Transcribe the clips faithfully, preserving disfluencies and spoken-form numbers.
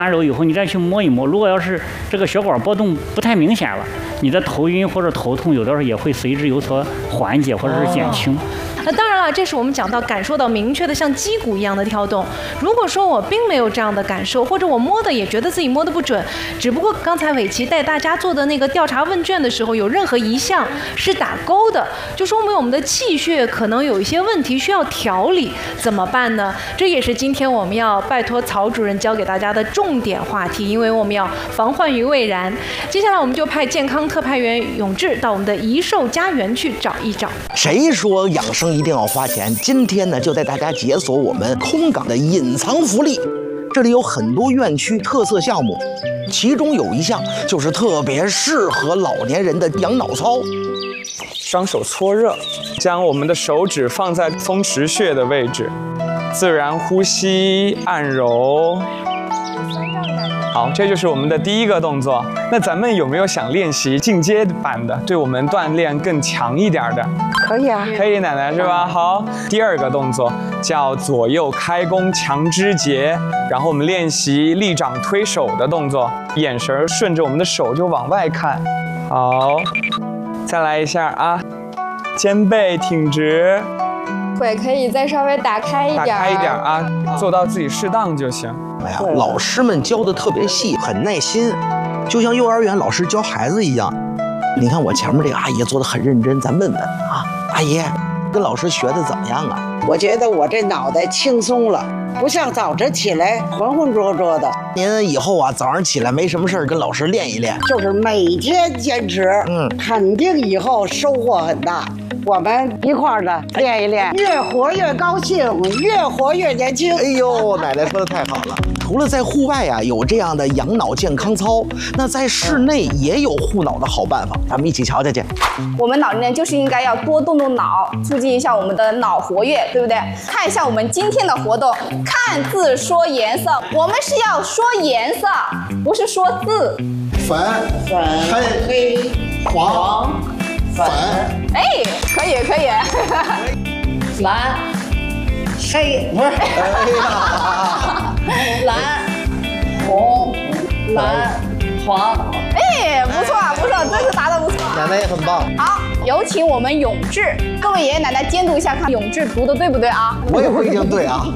按揉以后，你再去摸一摸，如果要是这个血管波动不太明显了，你的头晕或者头痛，有的时候也会随之有所缓解或者是减轻。 那当然了，这是我们讲到感受到明确的像击鼓一样的跳动。如果说我并没有这样的感受，或者我摸的也觉得自己摸的不准，只不过刚才伟奇带大家做的那个调查问卷的时候，有任何一项是打勾的，就说明我们的气血可能有一些问题需要调理，怎么办呢？这也是今天我们要拜托曹主任教给大家的重点话题，因为我们要防患于未然。接下来我们就派健康特派员永志到我们的颐寿家园去找一找。 谁说养生一定要花钱？今天呢，就带大家解锁我们空港的隐藏福利。这里有很多院区特色项目，其中有一项就是特别适合老年人的养脑操。 双手搓热，将我们的手指放在风池穴的位置，自然呼吸，按揉。好，这就是我们的第一个动作。那咱们有没有想练习进阶版的，对我们锻炼更强一点的？ 可以啊， 可以，奶奶是吧？好，第二个动作叫左右开弓强肢节，然后我们练习立掌推手的动作，眼神顺着我们的手就往外看。好，再来一下啊，肩背挺直， 腿可以再稍微打开一点， 打开一点啊，做到自己适当就行。 哎呀，老师们教的特别细，很耐心，就像幼儿园老师教孩子一样。你看我前面这个阿姨做的很认真，咱问问啊，阿姨，跟老师学的怎么样啊？ 我觉得我这脑袋轻松了，不像早晨起来浑浑浊浊的。 您以后啊，早上起来没什么事儿，跟老师练一练， 就是每天坚持，嗯，肯定以后收获很大。我们一块儿的练一练，越活越高兴，越活越年轻。 哎呦，奶奶说的太好了。除了在户外啊有这样的养脑健康操，那在室内也有护脑的好办法，咱们一起瞧瞧去。 我们老年人就是应该要多动动脑，促进一下我们的脑活跃，对不对？看一下我们今天的活动，看字说颜色，我们是要说颜色，不是说字。 粉、 粉、 黑、 黑、 黄、粉。 哎，可以可以。 蓝、黑不是。 哎呀。 蓝、红、蓝、黄。 哎，不错不错，这次答得不错。 奶奶也很棒。 好，有请我们永志，各位爷爷奶奶监督一下，看永志读的对不对啊？ 我也不一定对啊。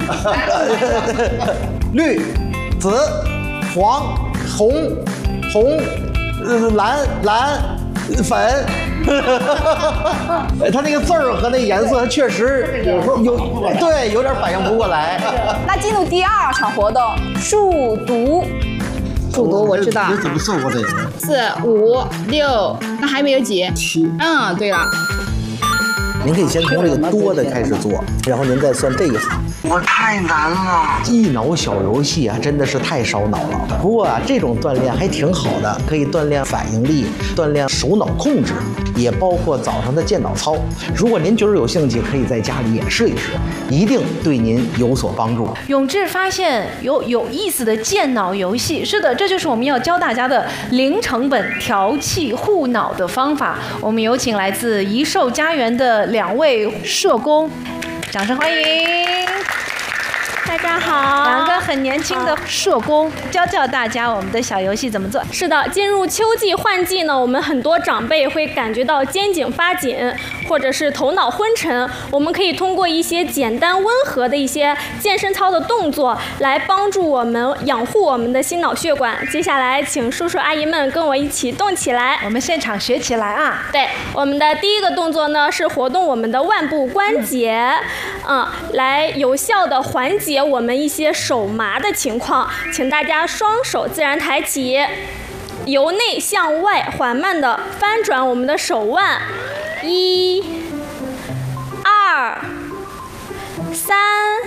绿、紫、黄、红、红、蓝、蓝、粉。他那个字儿和那颜色确实有时候有对有点反应不过来。 那进入第二场活动，数独。数独我知道。 你怎么算过这个？ 四五六，那还没有几？ 七。 嗯，对了。 您可以先从这个多的开始做，然后您再算这一行。 我太难了， 益脑小游戏啊，真的是太烧脑了。不过啊，这种锻炼还挺好的，可以锻炼反应力，锻炼手脑控制，也包括早上的健脑操。如果您觉得有兴趣，可以在家里也试一试，一定对您有所帮助。 永志发现有有意思的健脑游戏，是的，这就是我们要教大家的零成本调气护脑的方法。我们有请来自颐寿家园的两位社工，掌声欢迎。 大家好， 两个很年轻的社工，教教大家我们的小游戏怎么做。 是的，进入秋季换季呢，我们很多长辈会感觉到肩颈发紧，或者是头脑昏沉。我们可以通过一些简单温和的一些健身操的动作，来帮助我们养护我们的心脑血管。接下来，请叔叔阿姨们跟我一起动起来， 我们现场学起来啊！ 对，我们的第一个动作呢是活动我们的腕部关节，嗯，来有效的缓解我们一些手麻的情况，请大家双手自然抬起，由内向外缓慢的翻转我们的手腕，一、二、三、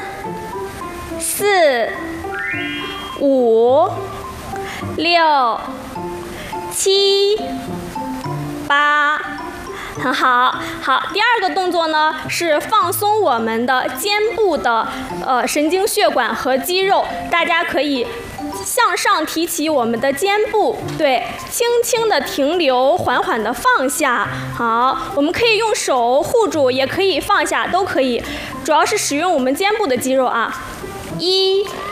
四、五、六、七、八。很好，好。第二个动作呢是放松我们的肩部的呃神经血管和肌肉，大家可以向上提起我们的肩部，对，轻轻的停留，缓缓的放下。好，我们可以用手护住，也可以放下，都可以，主要是使用我们肩部的肌肉啊。一。